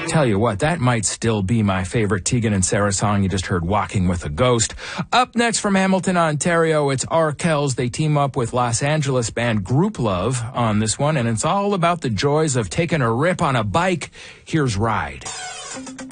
Tell you what, that might still be my favorite Tegan and Sara song. You just heard Walking with a Ghost. Up next from Hamilton, Ontario, it's Arkells. They team up with Los Angeles band Group Love on this one, and it's all about the joys of taking a rip on a bike. Here's Ride.